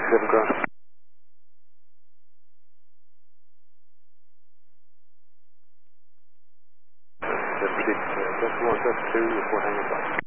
7 ground. 76, just 1, just 2, report hanging back.